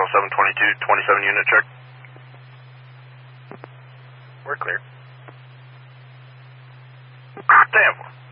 722, 27 unit check. We're clear. Stand for.